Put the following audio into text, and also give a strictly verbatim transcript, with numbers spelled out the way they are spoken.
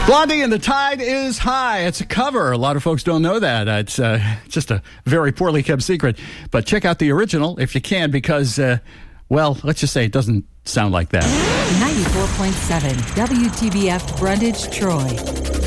Blondie and the Tide is High. It's a cover. A lot of folks don't know that. Uh, it's uh, just a very poorly kept secret. But check out the original if you can, because, uh, well, let's just say it doesn't sound like that. ninety-four point seven W T B F Brundage, Troy.